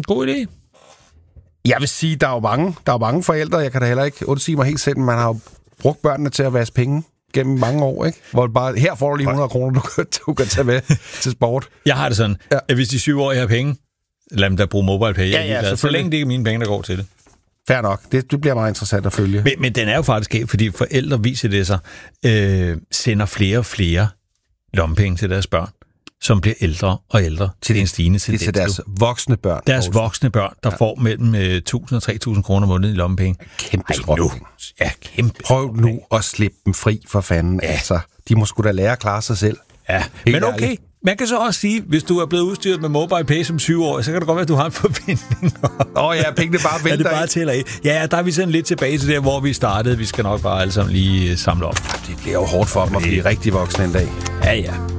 God idé. Jeg vil sige, der er jo mange forældre, jeg kan da heller ikke undsige mig helt selv, men man har jo brugt børnene til at vaske penge gennem mange år, ikke? Hvor bare, her får du lige 100 kroner, du kan tage med til sport. Jeg har det sådan, at hvis de 7 år har penge, lad dem da bruge MobilePay. Så længe det ikke er mine penge, der går til det. Fair nok. Det bliver meget interessant at følge. Men den er jo faktisk skæv, fordi forældre viser det sig, sender flere og flere lommepenge til deres børn, som bliver ældre og ældre til en stigende tendens. Det er til deres voksne børn. Deres voksne børn, der får mellem 1.000 og 3.000 kroner om måneden i lommepenge. Kæmpe skråt. Ja, kæmpe. Prøv nu at slippe dem fri for fanden. Ja. Altså, de må sgu da lære at klare sig selv. Ja, men okay. Ærligt. Man kan så også sige, hvis du er blevet udstyret med MobilePay som 7-årig, så kan det godt være, at du har en forventning. Ja, pengene bare vælter. Ja, det bare tæller af. Ja, der er vi sådan lidt tilbage til der, hvor vi startede. Vi skal nok bare alle sammen lige samle op. Det bliver jo hårdt for dem at blive rigtig voksne en dag. Ja.